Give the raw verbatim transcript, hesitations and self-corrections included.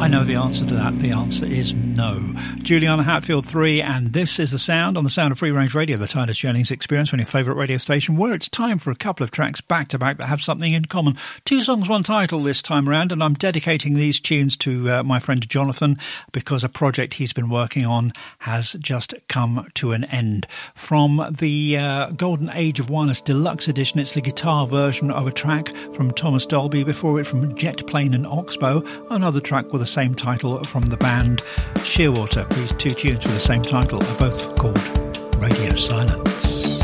I know the answer to that. The answer is no. Juliana Hatfield three, and this is the sound on the Sound of Free Range Radio, the Titus Jennings Experience on your favourite radio station, where it's time for a couple of tracks back-to-back that have something in common. Two songs, one title this time around, and I'm dedicating these tunes to uh, my friend Jonathan because a project he's been working on has just come to an end. From the uh, Golden Age of Wireless Deluxe Edition, it's the guitar version of a track from Thomas Dolby, before it from Jet Plane and Oxbow, another track with the same title from the band Shearwater. These two tunes with the same title are both called Radio Silence.